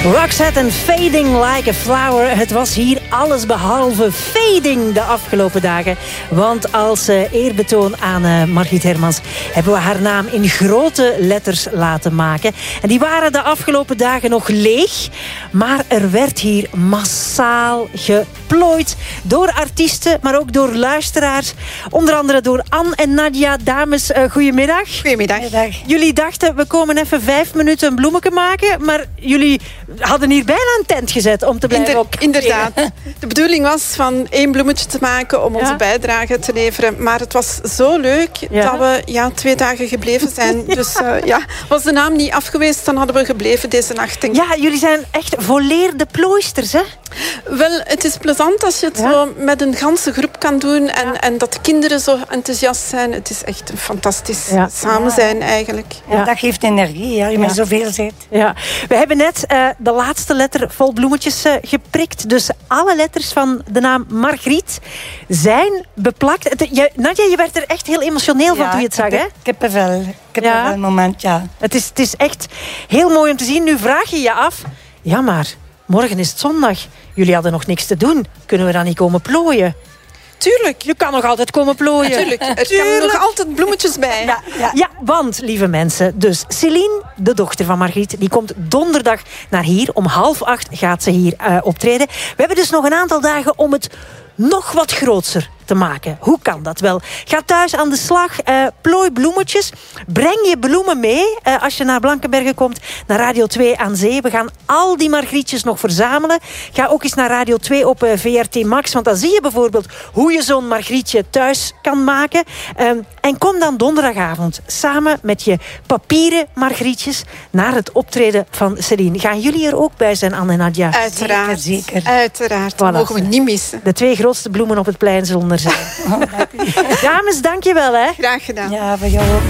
Roxette en Fading Like a Flower. Het was hier alles behalve fading de afgelopen dagen. Want als eerbetoon aan Margriet Hermans hebben we haar naam in grote letters laten maken. En die waren de afgelopen dagen nog leeg. Maar er werd hier massaal geplooid door artiesten, maar ook door luisteraars. Onder andere door Anne en Nadia. Dames, goedemiddag. Goedemiddag. Jullie dachten, we komen even 5 minuten een bloemetje maken, maar jullie hadden hier bijna een tent gezet om te blijven Inderdaad. De bedoeling was van 1 bloemetje te maken om onze bijdrage te leveren. Maar het was zo leuk dat we 2 dagen gebleven zijn. Dus was de naam niet afgeweest, dan hadden we gebleven deze nacht. Denk ik. Ja, jullie zijn echt volleerde plooisters, hè? Wel, het is plezant als je het zo met een ganse groep kan doen en dat de kinderen zo enthousiast zijn. Het is echt een fantastisch samen zijn eigenlijk. Ja, dat geeft energie, je met zoveel zit. Ja. We hebben net de laatste letter vol bloemetjes geprikt. Dus alle letters van de naam Margriet zijn beplakt. Nadia, je werd er echt heel emotioneel van toen je het zag, hè? Kippenvel. Kippenvel moment, ja. Het is echt heel mooi om te zien. Nu vraag je je af, ja maar, morgen is het zondag. Jullie hadden nog niks te doen. Kunnen we dan niet komen plooien? Tuurlijk. Je kan nog altijd komen plooien. Tuurlijk. Er kan nog altijd bloemetjes bij. Ja, want, lieve mensen, dus Céline, de dochter van Margriet, die komt donderdag naar hier. Om 7:30 gaat ze hier optreden. We hebben dus nog een aantal dagen om het nog wat grootser te maken. Hoe kan dat wel? Ga thuis aan de slag, plooi bloemetjes. Breng je bloemen mee als je naar Blankenberge komt, naar Radio 2 aan Zee. We gaan al die Margrietjes nog verzamelen. Ga ook eens naar Radio 2 op VRT Max, want dan zie je bijvoorbeeld hoe je zo'n Margrietje thuis kan maken. En kom dan donderdagavond samen met je papieren Margrietjes naar het optreden van Céline. Gaan jullie er ook bij zijn, Anne en Nadia? Uiteraard. Zeker. Uiteraard. Dat mogen we niet missen. De 2 grootste bloemen op het plein zullen er zijn. Dames, dank je wel. Hè. Graag gedaan. Ja, voor jou ook.